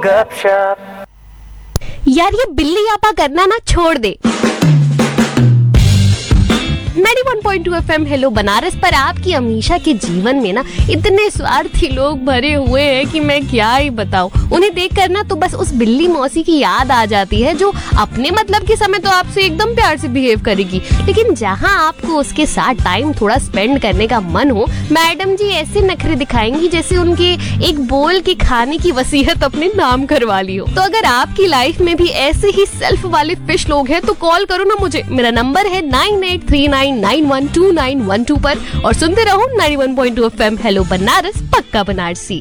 गपशप। यार ये बिल्ली आपा करना ना छोड़ दे। 91.2 FM हेलो बनारस पर आपकी अमीशा के जीवन में ना इतने स्वार्थी लोग भरे हुए हैं कि मैं क्या ही बताऊं। उन्हें देखकर ना तो बस उस बिल्ली मौसी की याद आ जाती है जो अपने मतलब के समय तो आपसे एकदम प्यार से बिहेव करेगी, लेकिन जहां आपको उसके साथ टाइम थोड़ा स्पेंड करने का मन हो, मैडम जी ऐसे नखरे दिखाएंगी जैसे उनके एक बोल के खाने की वसीयत अपने नाम करवा ली हो। तो अगर आपकी लाइफ में भी ऐसे ही सेल्फ वाले फिश लोग हैं तो कॉल करो ना मुझे। मेरा नंबर है 9839912912 पर और सुनते रहो 91.2 FM हेलो बनारस, पक्का बनारसी।